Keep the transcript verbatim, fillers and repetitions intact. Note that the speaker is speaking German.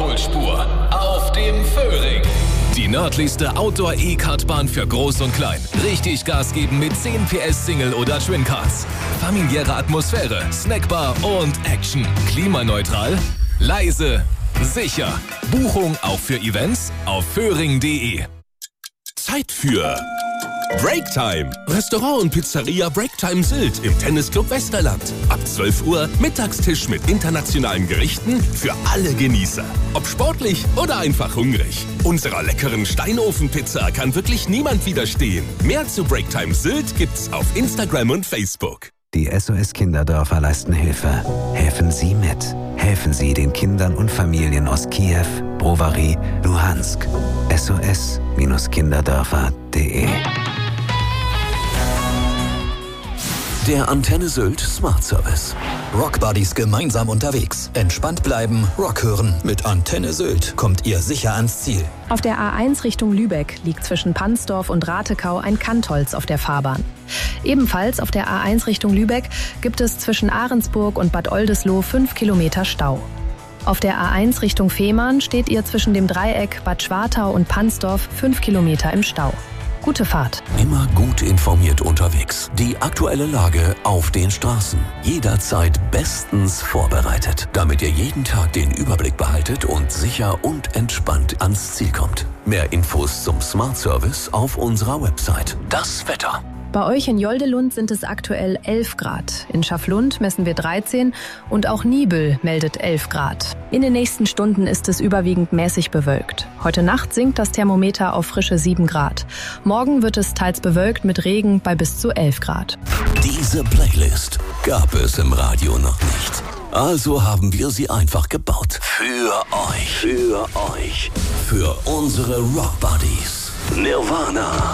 Überholspur auf dem Föhring. Die nördlichste Outdoor-E-Kartbahn für Groß und Klein. Richtig Gas geben mit zehn P S Single- oder Twin-Karts. Familiäre Atmosphäre, Snackbar und Action. Klimaneutral, leise, sicher. Buchung auch für Events auf föhring punkt de. Zeit für Breaktime. Restaurant und Pizzeria Breaktime Sylt im Tennisclub Westerland. Ab zwölf Uhr Mittagstisch mit internationalen Gerichten für alle Genießer. Ob sportlich oder einfach hungrig. Unserer leckeren Steinofenpizza kann wirklich niemand widerstehen. Mehr zu Breaktime Sylt gibt's auf Instagram und Facebook. Die S O S Kinderdörfer leisten Hilfe. Helfen Sie mit. Helfen Sie den Kindern und Familien aus Kiew, Brovary, Luhansk. S O S Kinderdörfer punkt de. Der Antenne Sylt Smart Service. Rock Buddies gemeinsam unterwegs. Entspannt bleiben, Rock hören. Mit Antenne Sylt kommt ihr sicher ans Ziel. Auf der A eins Richtung Lübeck liegt zwischen Pansdorf und Ratekau ein Kantholz auf der Fahrbahn. Ebenfalls auf der A eins Richtung Lübeck gibt es zwischen Ahrensburg und Bad Oldesloe fünf Kilometer Stau. Auf der A eins Richtung Fehmarn steht ihr zwischen dem Dreieck Bad Schwartau und Pansdorf fünf Kilometer im Stau. Gute Fahrt. Immer gut informiert unterwegs. Die aktuelle Lage auf den Straßen. Jederzeit bestens vorbereitet, damit ihr jeden Tag den Überblick behaltet und sicher und entspannt ans Ziel kommt. Mehr Infos zum Smart Service auf unserer Website. Das Wetter. Bei euch in Joldelund sind es aktuell elf Grad. In Schaflund messen wir dreizehn und auch Niebel meldet elf Grad. In den nächsten Stunden ist es überwiegend mäßig bewölkt. Heute Nacht sinkt das Thermometer auf frische sieben Grad. Morgen wird es teils bewölkt mit Regen bei bis zu elf Grad. Diese Playlist gab es im Radio noch nicht. Also haben wir sie einfach gebaut. Für euch. Für euch. Für unsere Rock Buddies. Nirvana.